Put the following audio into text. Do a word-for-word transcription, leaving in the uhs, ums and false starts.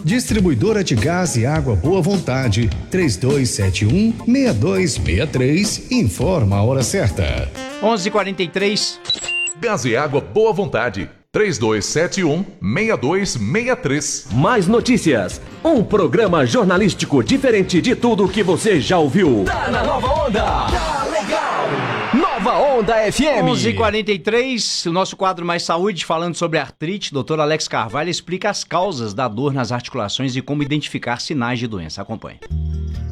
Distribuidora de Gás e Água Boa Vontade, três dois sete um, seis dois seis três, informa a hora certa. onze e quarenta e três. Gás e Água Boa Vontade, três dois sete um, seis dois seis três. Mais notícias, um programa jornalístico diferente de tudo que você já ouviu. Tá na Nova Onda, tá legal. Nova Onda F M. onze e quarenta e três, o nosso quadro Mais Saúde, falando sobre artrite. doutor Alex Carvalho explica as causas da dor nas articulações e como identificar sinais de doença. Acompanhe.